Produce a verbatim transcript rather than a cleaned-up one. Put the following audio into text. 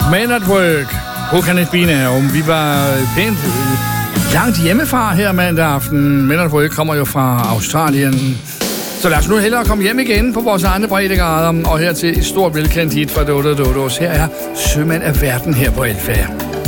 Men at work. Who can it be now? Vi var pænt langt hjemmefra her mandag aften. Men at work kommer jo fra Australien. Så lad os nu hellere komme hjem igen på vores egne breddegrader. Og her til et stort velkendt hit fra Dodo Dodos. Her er Sømand af verden her på L F A.